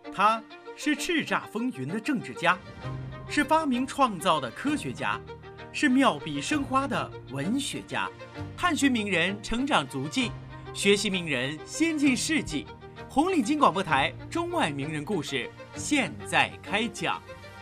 他是叱咤风云的政治家，是发明创造的科学家，是妙笔生花的文学家。探寻名人成长足迹，学习名人先进事迹。红领巾广播台中外名人故事现在开讲。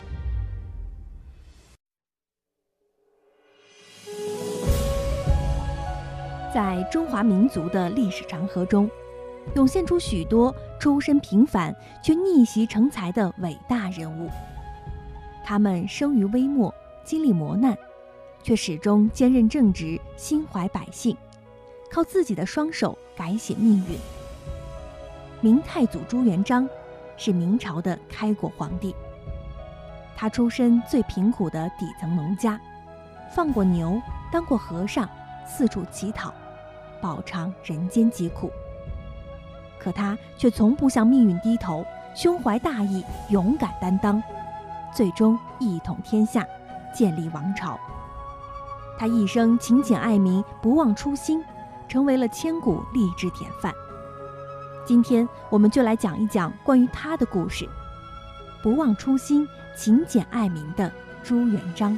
在中华民族的历史长河中，涌现出许多出身平凡却逆袭成才的伟大人物。他们生于微末，经历磨难，却始终坚韧正直，心怀百姓，靠自己的双手改写命运。明太祖朱元璋是明朝的开国皇帝，他出身最贫苦的底层农家，放过牛，当过和尚，四处乞讨，饱尝人间疾苦。可他却从不向命运低头，胸怀大义，勇敢担当，最终一统天下，建立王朝。他一生勤俭爱民，不忘初心，成为了千古励志典范。今天我们就来讲一讲关于他的故事，不忘初心、勤俭爱民的朱元璋。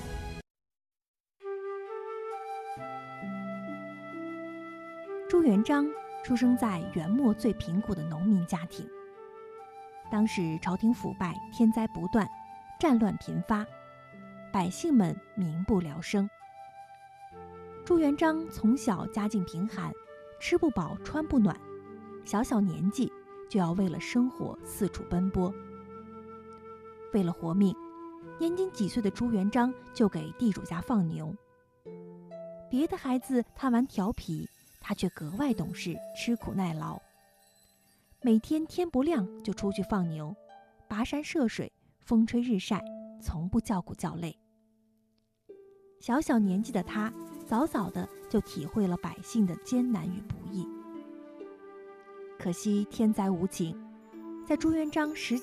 朱元璋出生在元末最贫苦的农民家庭。当时朝廷腐败，天灾不断，战乱频发，百姓们民不聊生。朱元璋从小家境贫寒，吃不饱穿不暖，小小年纪就要为了生活四处奔波。为了活命，年仅几岁的朱元璋就给地主家放牛。别的孩子贪玩调皮，他却格外懂事，吃苦耐劳。每天天不亮就出去放牛，跋山涉水，风吹日晒，从不叫苦叫累。小小年纪的他，早早的就体会了百姓的艰难与不易。可惜天灾无情，在朱元璋